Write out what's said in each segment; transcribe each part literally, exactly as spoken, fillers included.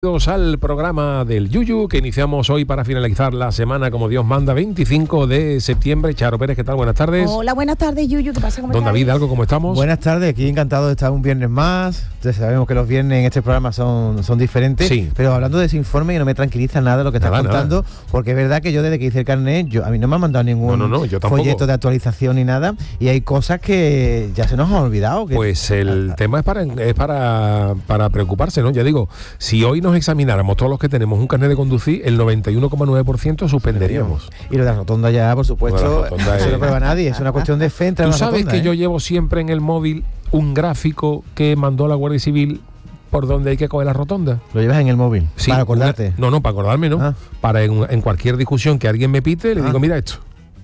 Bienvenidos al programa del Yuyu que iniciamos hoy para finalizar la semana como Dios manda, veinticinco de septiembre. Charo Pérez, ¿qué tal? Buenas tardes. Hola, buenas tardes, Yuyu. ¿Qué pasa? ¿Cómo Don estás? David, ¿algo cómo estamos? Buenas tardes, aquí encantado de estar un viernes más. Ya sabemos que los viernes en este programa son, son diferentes, sí. Pero hablando de ese informe, que no me tranquiliza nada lo que estás Nada, contando, nada. Porque es verdad que yo desde que hice el carnet, yo, a mí no me han mandado ningún No, no, no, yo tampoco. folleto de actualización ni nada, y hay cosas que ya se nos han olvidado. Que, Pues el ah, tema es para es para, para preocuparse, ¿no? Ya digo, si hoy nos examináramos todos los que tenemos un carnet de conducir, el noventa y uno coma nueve por ciento suspenderíamos. Y lo de la rotonda ya, por supuesto, Bueno, la rotonda eso es- no prueba nadie, es una cuestión de fe entre Tú la sabes rotonda, que ¿eh? yo llevo siempre en el móvil un gráfico que mandó la Guardia Civil por donde hay que coger la rotonda. Lo llevas en el móvil, Sí, para acordarte. una- no, no, para acordarme, ¿no? Ah. Para en, en cualquier discusión que alguien me pite, le Ah. digo, mira esto.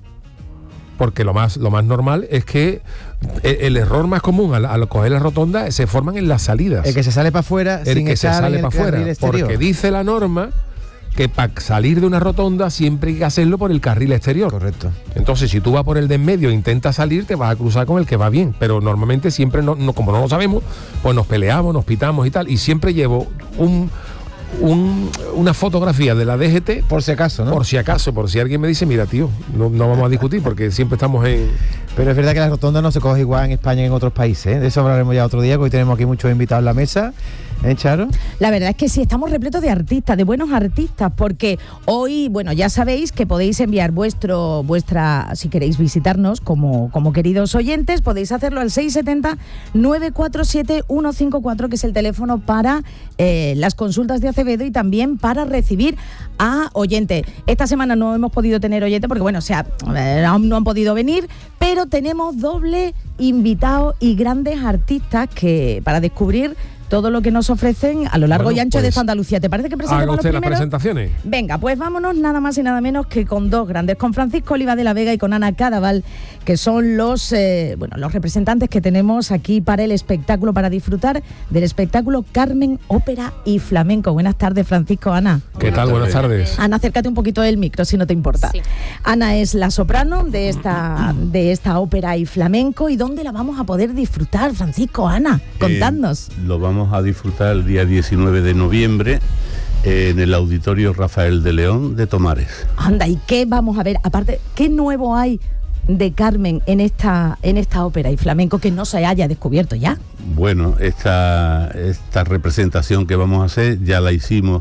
Porque lo más, lo más normal es que el, el error más común al, al coger la rotonda se forman en las salidas. El que se sale para afuera El sin que se estar sale en el para afuera. carril exterior. Porque dice la norma que para salir de una rotonda siempre hay que hacerlo por el carril exterior. Correcto. Entonces, si tú vas por el de en medio e intentas salir, te vas a cruzar con el que va bien. Pero normalmente siempre, no, no, como no lo sabemos, pues nos peleamos, nos pitamos y tal. Y siempre llevo un, un, una fotografía de la D G T, Por si acaso, ¿no? por si acaso, por si alguien me dice, mira, tío, no, no vamos a discutir porque siempre estamos en... Pero es verdad que la rotonda no se coge igual en España que en otros países, ¿eh? De eso hablaremos ya otro día, porque hoy tenemos aquí muchos invitados en la mesa. ¿Eh, Charo? La verdad es que sí, estamos repletos de artistas, de buenos artistas, porque hoy, bueno, ya sabéis que podéis enviar vuestro, vuestra, si queréis visitarnos como, como queridos oyentes, podéis hacerlo al seis siete cero, nueve cuatro siete, uno cinco cuatro, que es el teléfono para eh, las consultas de Acevedo y también para recibir a oyentes. Esta semana no hemos podido tener oyentes porque, bueno, o sea, eh, aún no han podido venir, pero tenemos doble invitado y grandes artistas que para descubrir todo lo que nos ofrecen a lo largo Bueno, y ancho de pues, esta Andalucía. ¿Te parece que Haga presentemos los usted las primeros? presentaciones. Venga, pues vámonos nada más y nada menos que con dos grandes, con Francisco Oliva de la Vega y con Ana Cadaval, que son los eh, bueno, los representantes que tenemos aquí para el espectáculo, para disfrutar del espectáculo Carmen, Ópera y Flamenco. Buenas tardes, Francisco, Ana. ¿Qué tal? Buenas tardes. Ana, acércate un poquito del micro, si no te importa. Sí. Ana es la soprano de esta, de esta ópera y flamenco. ¿Y dónde la vamos a poder disfrutar, Francisco, Ana? Contadnos. Eh, lo vamos a disfrutar el día diecinueve de noviembre en el Auditorio Rafael de León de Tomares. Anda, ¿y qué vamos a ver? Aparte, ¿qué nuevo hay de Carmen en esta, en esta ópera y flamenco que no se haya descubierto ya? Bueno, esta, esta representación que vamos a hacer ya la hicimos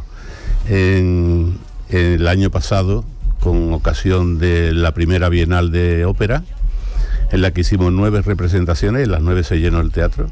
en, en el año pasado con ocasión de la primera Bienal de Ópera, en la que hicimos nueve representaciones, y las nueve se llenó el teatro.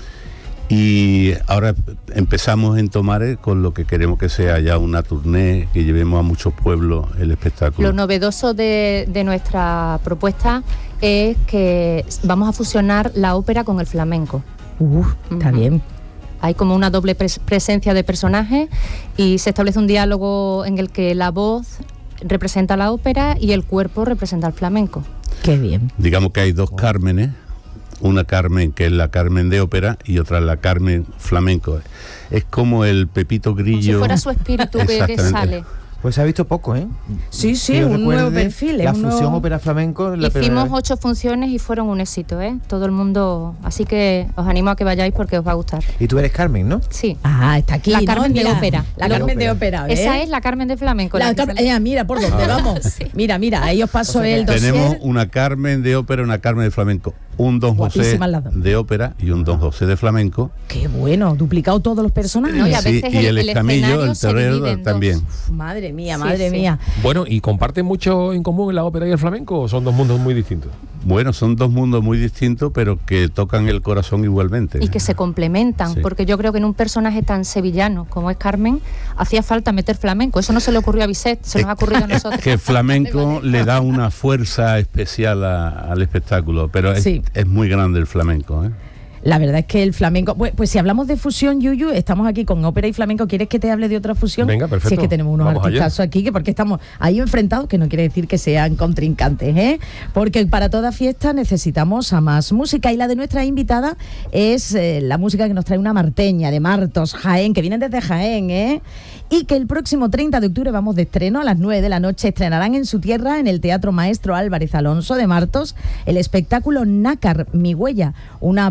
Y ahora empezamos en Tomares con lo que queremos que sea ya una tournée, que llevemos a muchos pueblos el espectáculo. Lo novedoso de, de nuestra propuesta es que vamos a fusionar la ópera con el flamenco. Uh, está Ujú. bien. Hay como una doble pres- presencia de personajes y se establece un diálogo en el que la voz representa la ópera y el cuerpo representa el flamenco. Qué bien. Digamos que hay dos Cármenes, una Carmen que es la Carmen de ópera y otra la Carmen flamenco. Es como el Pepito Como si Grillo. fuera su espíritu que, que Exactamente. sale. Pues se ha visto poco, ¿eh? Sí, sí, Que yo un nuevo recuerde, perfil. La es un fusión nuevo... ópera flamenco. La primera Hicimos vez. ocho funciones y fueron un éxito, ¿eh? Todo el mundo... Así que os animo a que vayáis porque os va a gustar. Y tú eres Carmen, ¿no? Sí. Ah, está aquí, La ¿no? Carmen de Mira, ópera. La Lo- Carmen de ópera, ¿ves? Esa es la Carmen de flamenco. La la que Car- sale. eh, mira, por dónde vamos. Sí. Mira, mira, ahí os paso O sea que el dossier. Tenemos una Carmen de ópera, una Carmen de flamenco, un Don José Guapísimas las dos. de ópera y un Don José de flamenco. Qué bueno, duplicado todos los personajes. No, y a Sí, veces y el- el el escamillo, escenario el se divide terreno en dos. también. Uf, madre mía, Sí, madre sí. mía. Bueno, ¿y comparten mucho en común la ópera y el flamenco o son dos mundos muy distintos? Bueno, son dos mundos muy distintos, pero que tocan el corazón igualmente. Y que se complementan, Sí. porque yo creo que en un personaje tan sevillano como es Carmen, hacía falta meter flamenco. Eso no se le ocurrió a Bizet, se nos ha ocurrido a nosotros. Que el flamenco le da una fuerza especial a- al espectáculo, pero es, Sí. es muy grande el flamenco, ¿eh? La verdad es que el flamenco... Pues, pues si hablamos de fusión, Yuyu, estamos aquí con ópera y flamenco. ¿Quieres que te hable de otra fusión? Venga, perfecto. Si es que tenemos unos Vamos allá. artistazos aquí, que porque estamos ahí enfrentados, que no quiere decir que sean contrincantes, ¿eh? Porque para toda fiesta necesitamos a más música. Y la de nuestra invitada es eh, la música que nos trae una marteña de Martos, Jaén, que vienen desde Jaén, ¿eh? Y que el próximo treinta de octubre vamos de estreno a las nueve de la noche. Estrenarán en su tierra, en el Teatro Maestro Álvarez Alonso de Martos, el espectáculo Nácar, mi huella, una propuesta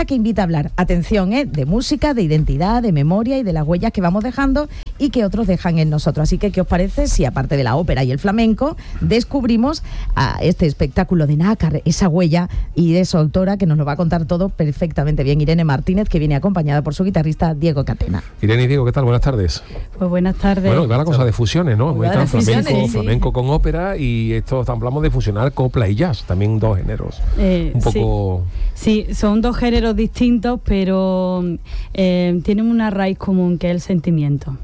pieza que invita a hablar, atención, ¿eh? de música, de identidad, de memoria y de las huellas que vamos dejando y que otros dejan en nosotros. Así que, ¿qué os parece si aparte de la ópera y el flamenco descubrimos a este espectáculo de nácar, esa huella, y de su autora, que nos lo va a contar todo perfectamente bien, Irene Martínez, que viene acompañada por su guitarrista Diego Catena? Irene y Diego, ¿qué tal? Buenas tardes. Pues buenas tardes. Bueno, va la cosa de fusiones, ¿no? Va Está de flamenco, fusiones, sí. flamenco con ópera, y esto hablamos de fusionar copla y jazz, también dos géneros. Eh, Un poco... Sí. sí, son dos géneros distintos, pero eh, tienen una raíz común, que es el sentimiento.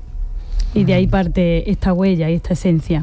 Y de ahí parte esta huella y esta esencia.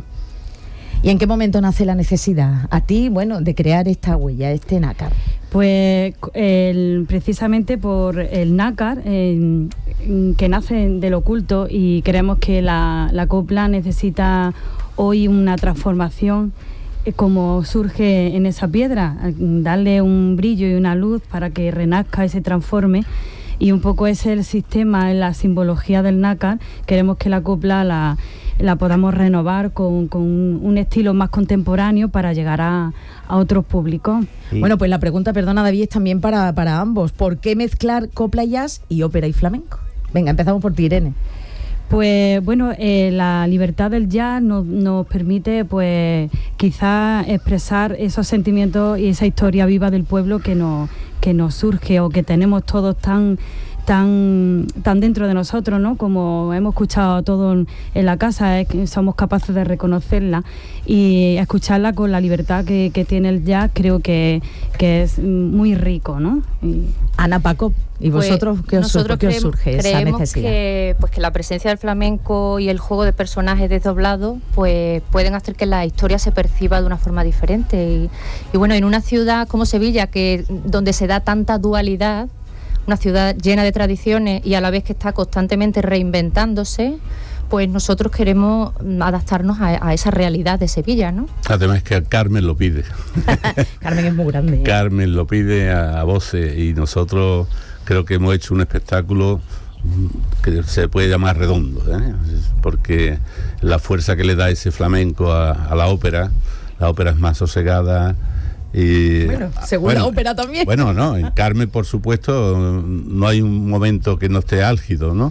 ¿Y en qué momento nace la necesidad a ti, bueno, de crear esta huella, este nácar? Pues el, precisamente por el nácar, eh, que nace del oculto, y creemos que la, la copla necesita hoy una transformación, eh, como surge en esa piedra, darle un brillo y una luz para que renazca y se transforme. Y un poco ese es el sistema, la simbología del nácar. Queremos que la copla la, la podamos renovar con, con un estilo más contemporáneo para llegar a, a otros públicos. Sí. Bueno, pues la pregunta, perdona David, es también para, para ambos. ¿Por qué mezclar copla y jazz y ópera y flamenco? Venga, empezamos por ti, Irene. Pues bueno, eh, la libertad del jazz nos, nos permite, pues, quizás expresar esos sentimientos y esa historia viva del pueblo que nos, que nos surge o que tenemos todos tan, tan, tan dentro de nosotros, ¿no? Como hemos escuchado todo en, en la casa, es que somos capaces de reconocerla y escucharla con la libertad que, que tiene el jazz. Creo que, que es muy rico, ¿no? Y... Ana, Paco, ¿y vosotros pues qué, os, nosotros qué os creemos, surge esa creemos necesidad? Que, pues que la presencia del flamenco y el juego de personajes desdoblados pues pueden hacer que la historia se perciba de una forma diferente. Y, y bueno, en una ciudad como Sevilla, que donde se da tanta dualidad, una ciudad llena de tradiciones y a la vez que está constantemente reinventándose, pues nosotros queremos adaptarnos a, a esa realidad de Sevilla, ¿no? Además que Carmen lo pide. Carmen es muy grande, ¿eh? Carmen lo pide a, a voces, y nosotros creo que hemos hecho un espectáculo que se puede llamar redondo, ¿eh? Porque la fuerza que le da ese flamenco a, a la ópera, la ópera es más sosegada. Y, bueno, según bueno, la ópera también. Bueno, no, en Carmen, por supuesto, no hay un momento que no esté álgido, ¿no?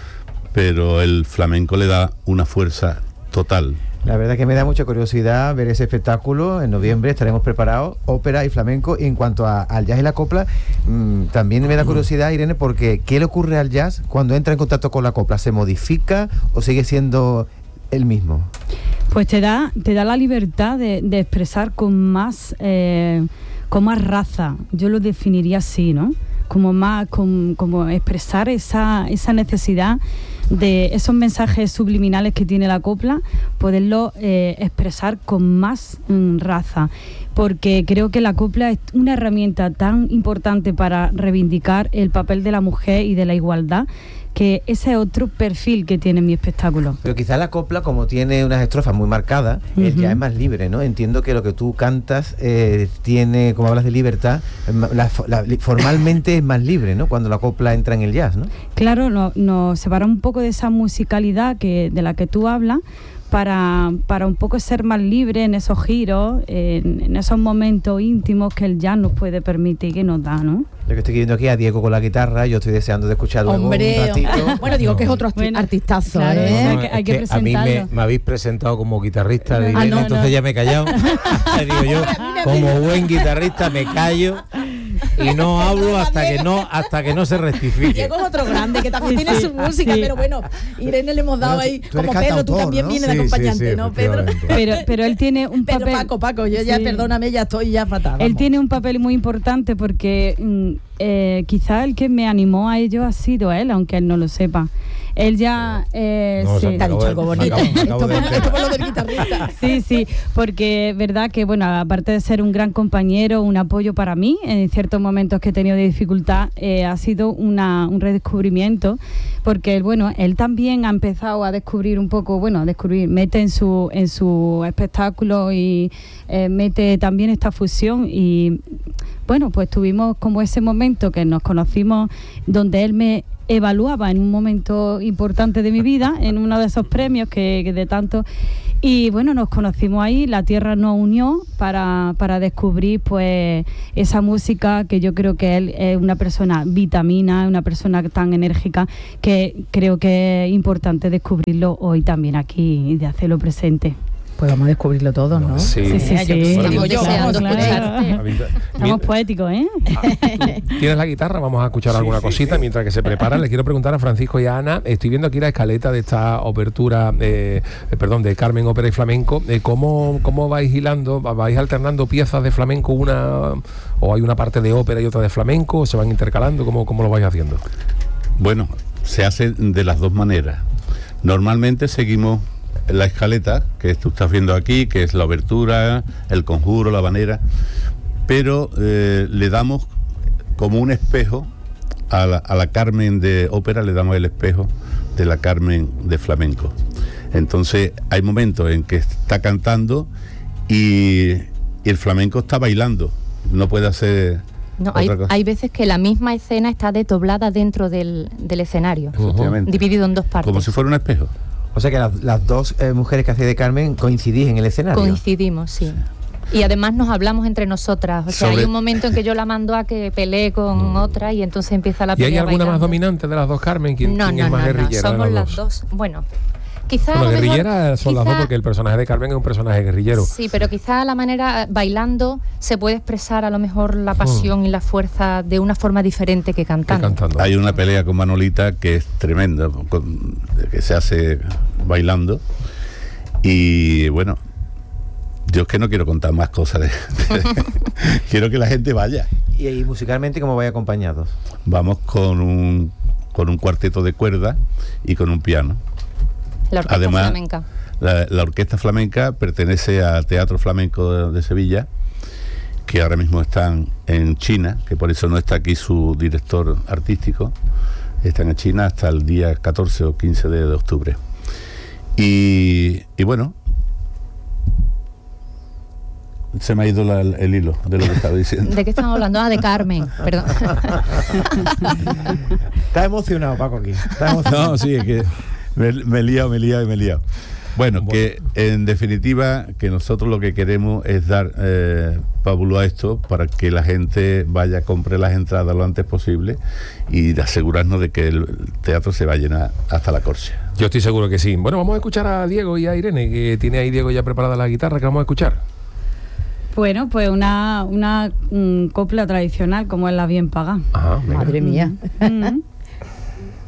Pero el flamenco le da una fuerza total. La verdad que me da mucha curiosidad ver ese espectáculo. En noviembre estaremos preparados, ópera y flamenco. Y en cuanto a, al jazz y la copla, mmm, también me da curiosidad, Irene, porque ¿qué le ocurre al jazz cuando entra en contacto con la copla? ¿Se modifica o sigue siendo el mismo? Pues te da, te da la libertad de, de expresar con más, eh, con más raza. Yo lo definiría así, ¿no? Como más, con, como expresar esa, esa necesidad de esos mensajes subliminales que tiene la copla, poderlo eh, expresar con más mm, raza, porque creo que la copla es una herramienta tan importante para reivindicar el papel de la mujer y de la igualdad, que ese es otro perfil que tiene mi espectáculo. Pero quizás la copla, como tiene unas estrofas muy marcadas, uh-huh. él ya es más libre, ¿no? Entiendo que lo que tú cantas eh, tiene, como hablas de libertad, la, la, formalmente es más libre, ¿no? Cuando la copla entra en el jazz, ¿no? Claro, nos no separa un poco de esa musicalidad que, de la que tú hablas, para, para un poco ser más libre en esos giros, en, en esos momentos íntimos que el jazz nos puede permitir, que nos da, ¿no? Yo que estoy viendo aquí a Diego con la guitarra, yo estoy deseando de escuchar luego Hombre, un ratito. Bueno, digo que es otro bueno, artistazo, claro, ¿eh? no, hay que, hay que es que a mí me, me habéis presentado como guitarrista de Ah, Irene, no, entonces no. ya me he callado. Digo yo, como buen guitarrista me callo y no hablo hasta que no hasta que no se rectifique. Diego es otro grande que también Sí, tiene sí, su música, sí. pero bueno, Irene le hemos dado Bueno, ahí, tú eres como Pedro, tú cantautor, también ¿no? vienes de Sí, sí, acompañante, sí, ¿no, Pedro? efectivamente. Pero, pero él tiene un Pero papel... Paco, Paco, yo ya, Sí. perdóname, ya estoy ya fatal. Él vamos. tiene un papel muy importante porque mm, eh, quizá el que me animó a ello ha sido él, aunque él no lo sepa. Él ya... Eh, No, sí. se Te ha dicho algo Me bonito. acabo- me acabo Esto de por lo- enterar. esto por lo del guitarrista. Sí, sí, porque es verdad que, bueno, aparte de ser un gran compañero, un apoyo para mí, en ciertos momentos que he tenido de dificultad, eh, ha sido una, un redescubrimiento, porque, bueno, él también ha empezado a descubrir un poco, bueno, a descubrir, mete en su, en su espectáculo y eh, mete también esta fusión y, bueno, pues tuvimos como ese momento que nos conocimos, donde él me evaluaba en un momento importante de mi vida, en uno de esos premios que, que de tanto, Y bueno, nos conocimos ahí, la tierra nos unió para, para descubrir pues esa música que yo creo que él es una persona vitamina, una persona tan enérgica que creo que es importante descubrirlo hoy también aquí y de hacerlo presente. Pues vamos a descubrirlo todo, ¿no? Sí, Sí, sí, sí. Estamos deseando Claro. escucharte. Estamos poéticos, ¿eh? ¿Tienes la guitarra? Vamos a escuchar alguna cosita mientras que se prepara. Le quiero preguntar a Francisco y a Ana. Estoy viendo aquí la escaleta de esta obertura, eh, eh, perdón, de Carmen, ópera y flamenco. Eh, ¿cómo, ¿Cómo vais hilando? ¿Vais alternando piezas de flamenco una o hay una parte de ópera y otra de flamenco? ¿O se van intercalando? ¿Cómo, cómo lo vais haciendo? Bueno, se hace de las dos maneras. Normalmente seguimos la escaleta que tú estás viendo aquí, que es la obertura, el conjuro, la habanera, pero eh, le damos como un espejo a la, a la Carmen de ópera, le damos el espejo de la Carmen de flamenco. Entonces hay momentos en que está cantando y, y el flamenco está bailando, no puede hacer No, otra hay, cosa. hay veces que la misma escena está desdoblada dentro del, del escenario, Efectivamente. dividido en dos partes. Como si fuera un espejo. O sea que las, las dos eh, mujeres que hacéis de Carmen coincidís en el escenario. Coincidimos, sí. Y además nos hablamos entre nosotras. O sea, Sobre- hay un momento en que yo la mando a que pelee con otra y entonces empieza la ¿Y pelea. hay alguna más bailando. dominante de las dos, Carmen? ¿Quién, No, quién no, es más no, no, guerrillera de somos las las dos? dos. Bueno, quizá Bueno, a lo mejor- guerrilleras son las dos quizá- porque el personaje de Carmen es un personaje guerrillero. Sí, pero quizá la manera, bailando, se puede expresar a lo mejor la pasión y la fuerza de una forma diferente que que cantando. cantando. Hay una pelea con Manolita que es tremenda, con- que se hace bailando. Y bueno, yo es que no quiero contar más cosas. de- de- quiero que la gente vaya. Y, y musicalmente, ¿cómo vais acompañados? Vamos con un, con un cuarteto de cuerdas y con un piano. La orquesta Además, flamenca. La, la orquesta flamenca pertenece al Teatro Flamenco de, de Sevilla, que ahora mismo están en China, que por eso no está aquí su director artístico. Están en China hasta el día catorce o quince de, de octubre. Y, y bueno, se me ha ido la- el hilo de lo que estaba diciendo. ¿De qué estamos hablando? Ah, de Carmen, perdón. Está emocionado, Paco, aquí. Está emocionado. No, sí, es que me, me he liado, me he liado y me he liado. Bueno, que en definitiva, que nosotros lo que queremos es dar eh, pábulo a esto para que la gente vaya, compre las entradas lo antes posible y de asegurarnos de que el teatro se va a llenar hasta la corcha. Yo estoy seguro que sí. Bueno, vamos a escuchar a Diego y a Irene, que tiene ahí Diego ya preparada la guitarra, que vamos a escuchar. Bueno, pues una, una mm, copla tradicional como es la bien paga. Ajá, venga. Madre mía. Mm.